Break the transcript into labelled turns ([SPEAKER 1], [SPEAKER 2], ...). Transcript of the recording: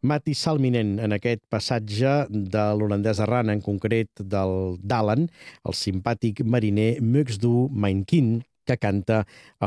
[SPEAKER 1] Matti Salminen en aquest passatge de l'holandès errant, en concret del d'Alan, el simpàtic mariner Muxdu Mainkin, que canta